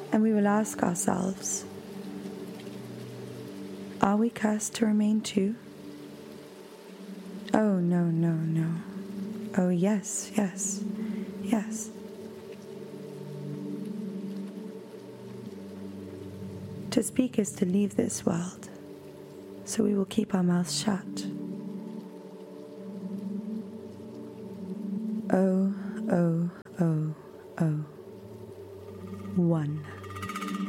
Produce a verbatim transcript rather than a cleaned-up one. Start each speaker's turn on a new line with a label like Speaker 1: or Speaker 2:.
Speaker 1: And we will ask ourselves, are we cursed to remain too? Oh, no, no, no. Oh, yes, yes, yes. To speak is to leave this world, so we will keep our mouths shut. Oh, oh, oh, oh. One.